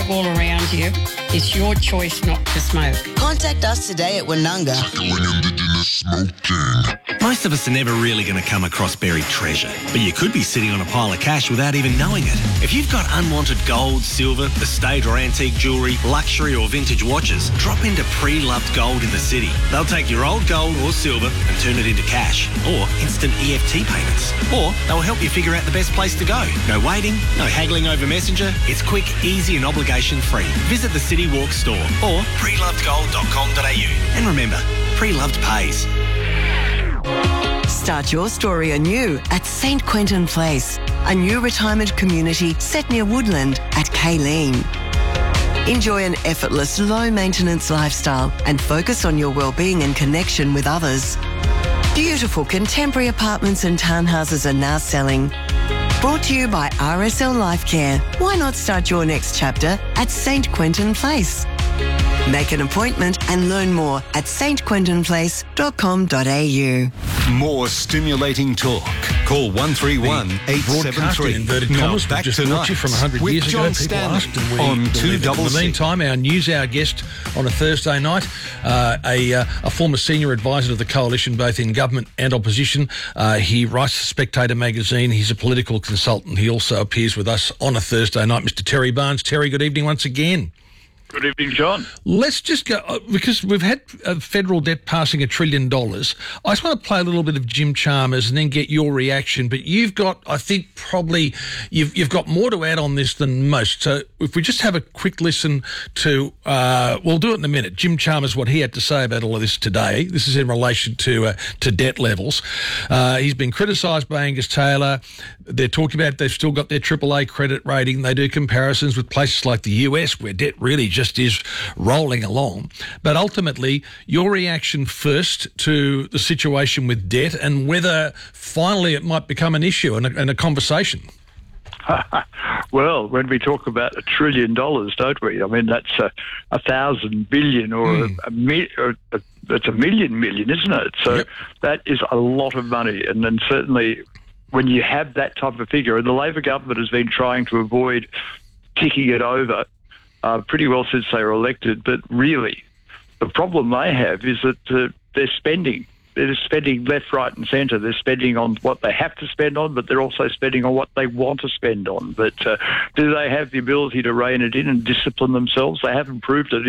smoke all around you, it's your choice not to smoke. Contact us today at Woonunga. Most of us are never really going to come across buried treasure, but you could be sitting on a pile of cash without even knowing it. If you've got unwanted gold, silver, estate or antique jewellery, luxury or vintage watches, drop into Pre-Loved Gold in the city. They'll take your old gold or silver and turn it into cash or instant EFT payments. Or they'll help you figure out the best place to go. No waiting, no haggling over Messenger. It's quick, easy and obligation free. Visit the City Walk store or prelovedgold.com.au. And remember, Pre-Loved pays. Start your story anew at St Quentin Place, a new retirement community set near Woodland at Kayleen. Enjoy an effortless, low-maintenance lifestyle and focus on your well-being and connection with others. Beautiful contemporary apartments and townhouses are now selling. Brought to you by RSL Life Care. Why not start your next chapter at St Quentin Place? Make an appointment and learn more at stquentinplace.com.au. More stimulating talk. Call 131 873. Inverted commas, back just tonight watch you from 100 with years John ago. People Stanley asked, and we on believe it. 2CC. In the meantime, our news hour guest on a Thursday night, a former senior advisor to the coalition, both in government and opposition. He writes for Spectator magazine. He's a political consultant. He also appears with us on a Thursday night. Mr. Terry Barnes. Terry, good evening once again. Good evening, John. Let's just go, because we've had federal debt passing $1 trillion. I just want to play a little bit of Jim Chalmers and then get your reaction. But you've got, I think, probably, you've got more to add on this than most. So if we just have a quick listen to, we'll do it in a minute, Jim Chalmers, what he had to say about all of this today. This is in relation to debt levels. He's been criticised by Angus Taylor. They're talking about they've still got their AAA credit rating. They do comparisons with places like the US where debt really just is rolling along. But ultimately, your reaction first to the situation with debt and whether finally it might become an issue and a conversation. Well, when we talk about $1 trillion, don't we? I mean, that's 1,000 billion or it's a million, isn't it? So Yep. That is a lot of money. And then certainly when you have that type of figure, and the Labor government has been trying to avoid ticking it over pretty well since they were elected, but really the problem they have is that they're spending. They're spending left, right and centre. They're spending on what they have to spend on, but they're also spending on what they want to spend on. But do they have the ability to rein it in and discipline themselves? They haven't proved it.